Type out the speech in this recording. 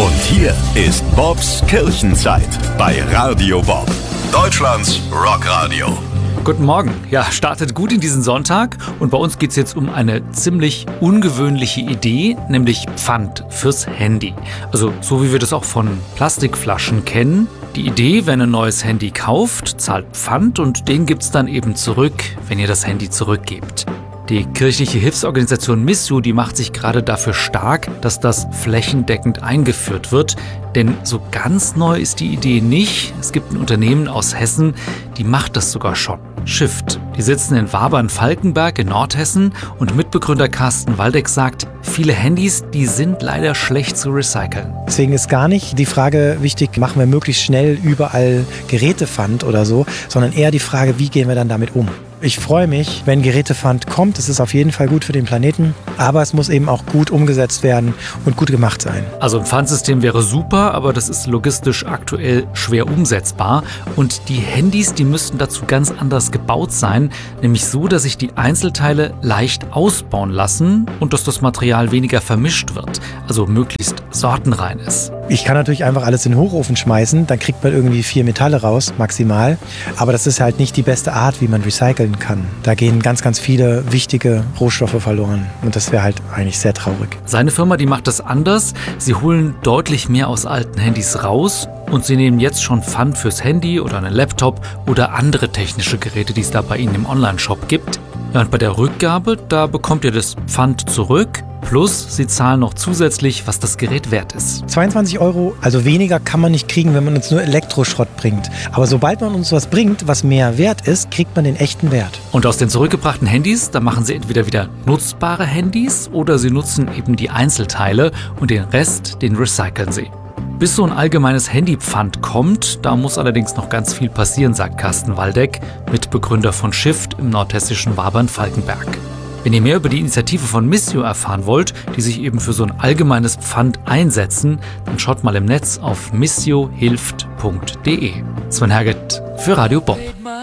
Und hier ist Bobs Kirchenzeit bei Radio Bob, Deutschlands Rockradio. Guten Morgen. Ja, startet gut in diesen Sonntag und bei uns geht es jetzt um eine ziemlich ungewöhnliche Idee, nämlich Pfand fürs Handy. Also so wie wir das auch von Plastikflaschen kennen. Die Idee, wenn ihr ein neues Handy kauft, zahlt Pfand und den gibt's dann eben zurück, wenn ihr das Handy zurückgebt. Die kirchliche Hilfsorganisation Missio, die macht sich gerade dafür stark, dass das flächendeckend eingeführt wird. Denn so ganz neu ist die Idee nicht. Es gibt ein Unternehmen aus Hessen, die macht das sogar schon. Shift. Die sitzen in Wabern-Falkenberg in Nordhessen und Mitbegründer Carsten Waldeck sagt, viele Handys, die sind leider schlecht zu recyceln. Deswegen ist gar nicht die Frage wichtig, machen wir möglichst schnell überall Gerätepfand oder so, sondern eher die Frage, wie gehen wir dann damit um? Ich freue mich, wenn Gerätepfand kommt. Es ist auf jeden Fall gut für den Planeten, aber es muss eben auch gut umgesetzt werden und gut gemacht sein. Also ein Pfandsystem wäre super, aber das ist logistisch aktuell schwer umsetzbar. Und die Handys, die müssten dazu ganz anders gebaut sein, nämlich so, dass sich die Einzelteile leicht ausbauen lassen und dass das Material weniger vermischt wird, also möglichst sortenrein ist. Ich kann natürlich einfach alles in den Hochofen schmeißen, dann kriegt man irgendwie 4 Metalle raus, maximal. Aber das ist halt nicht die beste Art, wie man recyceln kann. Da gehen ganz, ganz viele wichtige Rohstoffe verloren. Und das wäre halt eigentlich sehr traurig. Seine Firma, die macht das anders. Sie holen deutlich mehr aus alten Handys raus und sie nehmen jetzt schon Pfand fürs Handy oder einen Laptop oder andere technische Geräte, die es da bei ihnen im Onlineshop gibt. Ja, und bei der Rückgabe, da bekommt ihr das Pfand zurück. Plus, sie zahlen noch zusätzlich, was das Gerät wert ist. 22 €, also weniger kann man nicht kriegen, wenn man uns nur Elektroschrott bringt. Aber sobald man uns was bringt, was mehr wert ist, kriegt man den echten Wert. Und aus den zurückgebrachten Handys, da machen sie entweder wieder nutzbare Handys oder sie nutzen eben die Einzelteile und den Rest, den recyceln sie. Bis so ein allgemeines Handypfand kommt, da muss allerdings noch ganz viel passieren, sagt Carsten Waldeck, Mitbegründer von Shift im nordhessischen Wabern-Falkenberg. Wenn ihr mehr über die Initiative von Missio erfahren wollt, die sich eben für so ein allgemeines Pfand einsetzen, dann schaut mal im Netz auf missiohilft.de. Sven Herget für Radio Bob.